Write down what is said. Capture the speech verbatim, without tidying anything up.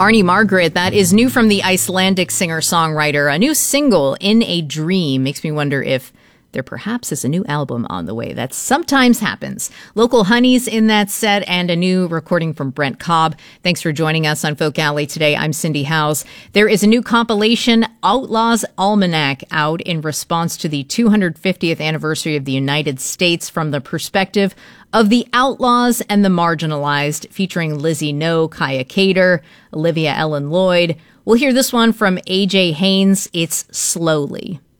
Arnie Margaret, that is new from the Icelandic singer-songwriter. A new single, In a Dream, makes me wonder if there perhaps is a new album on the way. That sometimes happens. Local honeys in that set and a new recording from Brent Cobb. Thanks for joining us on Folk Alley today. I'm Cindy Howes. There is a new compilation, Outlaws Almanac, out in response to the two hundred fiftieth anniversary of the United States from the perspective of the outlaws and the marginalized, featuring Lizzie No, Kaya Cater, Olivia Ellen Lloyd. We'll hear this one from A J Haynes. It's Slowly.